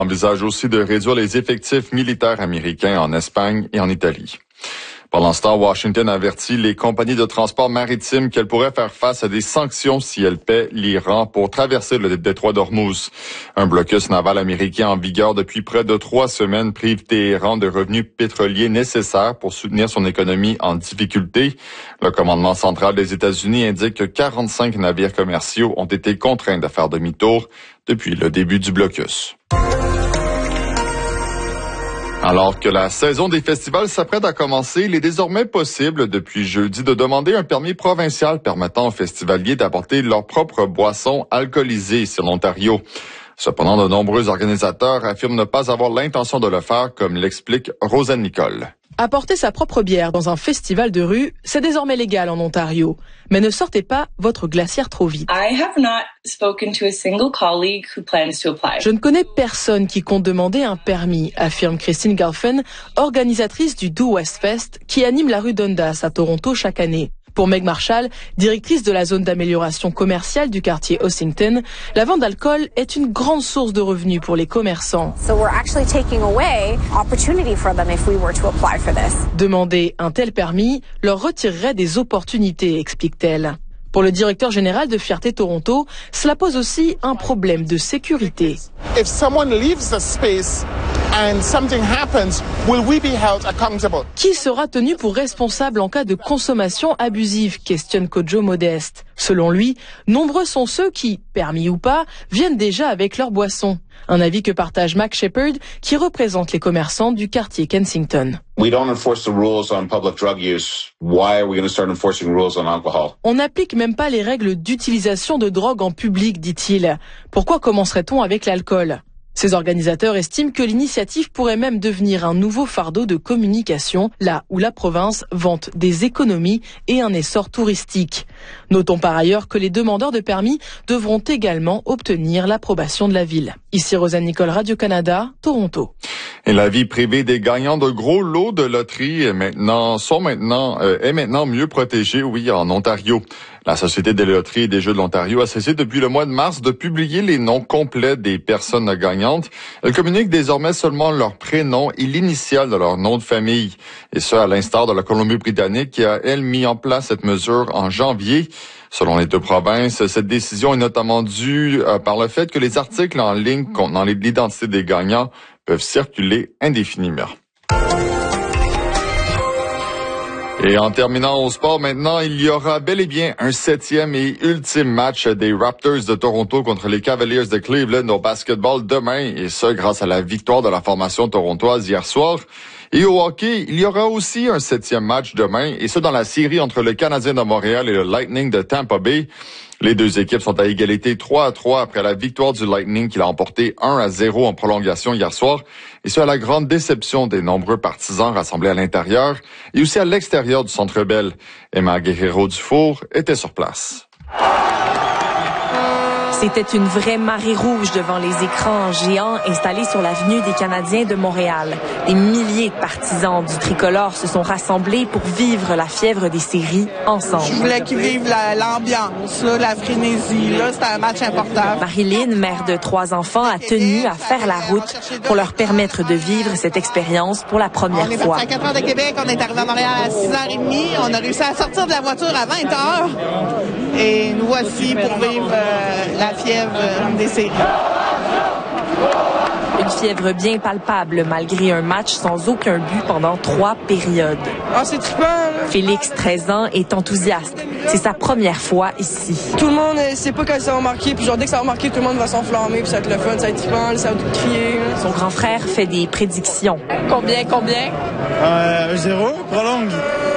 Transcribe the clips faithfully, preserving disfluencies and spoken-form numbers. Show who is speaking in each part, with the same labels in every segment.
Speaker 1: envisage aussi de réduire les effectifs militaires américains en Espagne et en Italie. Pendant ce temps, Washington avertit les compagnies de transport maritime qu'elles pourraient faire face à des sanctions si elles paient l'Iran pour traverser le détroit d'Ormuz. Un blocus naval américain en vigueur depuis près de trois semaines prive Téhéran de revenus pétroliers nécessaires pour soutenir son économie en difficulté. Le commandement central des États-Unis indique que quarante-cinq navires commerciaux ont été contraints de faire demi-tour depuis le début du blocus. Alors que la saison des festivals s'apprête à commencer, il est désormais possible depuis jeudi de demander un permis provincial permettant aux festivaliers d'apporter leurs propres boissons alcoolisées ici en Ontario. Cependant, de nombreux organisateurs affirment ne pas avoir l'intention de le faire, comme l'explique Rosanne Nicole.
Speaker 2: Apporter sa propre bière dans un festival de rue, c'est désormais légal en Ontario. Mais ne sortez pas votre glacière trop vite.
Speaker 3: I have not spoken to a single colleague who plans to apply.
Speaker 2: Je ne connais personne qui compte demander un permis, affirme Christine Galfen, organisatrice du Do West Fest, qui anime la rue Dundas à Toronto chaque année. Pour Meg Marshall, directrice de la zone d'amélioration commerciale du quartier Ossington, la vente d'alcool est une grande source de revenus pour les commerçants.
Speaker 4: So we're actually taking away opportunity for them if we were to apply for this.
Speaker 2: Demander un tel permis leur retirerait des opportunités, explique-t-elle. Pour le directeur général de Fierté Toronto, cela pose aussi un problème de sécurité.
Speaker 5: If someone leaves the space and something happens, will we be held accountable?
Speaker 2: Qui sera tenu pour responsable en cas de consommation abusive, questionne Kojo Modeste. Selon lui, nombreux sont ceux qui, permis ou pas, viennent déjà avec leur boisson. Un avis que partage Mac Shepard, qui représente les commerçants du quartier Kensington.
Speaker 6: We don't enforce the rules on public drug use. Why are we going to start enforcing rules on alcohol?
Speaker 2: On n'applique même pas les règles d'utilisation de drogue en public, dit-il. Pourquoi commencerait-on avec l'alcool ? Ces organisateurs estiment que l'initiative pourrait même devenir un nouveau fardeau de communication, là où la province vante des économies et un essor touristique. Notons par ailleurs que les demandeurs de permis devront également obtenir l'approbation de la ville. Ici Rosanne Nicole, Radio-Canada, Toronto.
Speaker 1: Et la vie privée des gagnants de gros lots de loterie est maintenant, sont maintenant, euh, est maintenant mieux protégée, oui, en Ontario. La Société des loteries et des jeux de l'Ontario a cessé depuis le mois de mars de publier les noms complets des personnes gagnantes. Elle communique désormais seulement leur prénom et l'initiale de leur nom de famille. Et ce, à l'instar de la Colombie-Britannique qui a, elle, mis en place cette mesure en janvier. Selon les deux provinces, cette décision est notamment due euh, par le fait que les articles en ligne contenant l'identité des gagnants peuvent circuler indéfiniment. Et en terminant au sport maintenant, il y aura bel et bien un septième et ultime match des Raptors de Toronto contre les Cavaliers de Cleveland au basketball demain, et ce grâce à la victoire de la formation torontoise hier soir. Et au hockey, il y aura aussi un septième match demain, et ce dans la série entre le Canadien de Montréal et le Lightning de Tampa Bay. Les deux équipes sont à égalité trois à trois après la victoire du Lightning qui l'a emporté un à zéro en prolongation hier soir. Et ce à la grande déception des nombreux partisans rassemblés à l'intérieur et aussi à l'extérieur du Centre Bell. Emma Guerrero-Dufour était sur place.
Speaker 7: C'était une vraie marée rouge devant les écrans géants installés sur l'avenue des Canadiens de Montréal. Des milliers de partisans du tricolore se sont rassemblés pour vivre la fièvre des séries ensemble.
Speaker 8: Je voulais qu'ils vivent la, l'ambiance, là, la frénésie. Là, c'était un match important.
Speaker 7: Marilyn, mère de trois enfants, a tenu à faire la route pour leur permettre de vivre cette expérience pour la première
Speaker 8: on est
Speaker 7: fois.
Speaker 8: À quatre heures de Québec, on est arrivé à Montréal à six heures trente. On a réussi à sortir de la voiture à vingt heures. Et nous voici pour vivre euh, la fièvre des séries.
Speaker 7: Une fièvre bien palpable malgré un match sans aucun but pendant trois périodes.
Speaker 8: Ah, c'est trippant, là.
Speaker 7: Félix, treize ans, est enthousiaste. C'est sa première fois ici.
Speaker 8: Tout le monde ne sait pas quand ça va marquer, puis genre dès que ça va marquer, tout le monde va s'enflammer, puis ça va être le fun, ça va être trippant, ça va tout crier.
Speaker 7: Son grand frère fait des prédictions. Combien, combien?
Speaker 9: Euh, zéro, prolongue.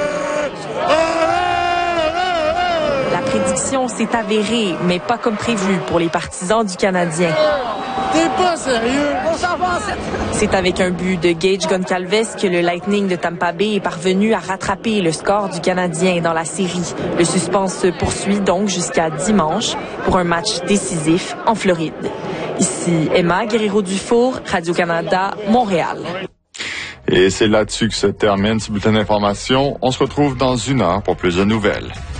Speaker 7: La prédiction s'est avérée, mais pas comme prévu pour les partisans du Canadien.
Speaker 9: T'es pas sérieux?
Speaker 8: On s'en va en sept.
Speaker 7: C'est avec un but de Gage Goncalves que le Lightning de Tampa Bay est parvenu à rattraper le score du Canadien dans la série. Le suspense se poursuit donc jusqu'à dimanche pour un match décisif en Floride. Ici Emma Guerrero-Dufour, Radio-Canada, Montréal.
Speaker 1: Et c'est là-dessus que se termine ce bulletin d'information. On se retrouve dans une heure pour plus de nouvelles.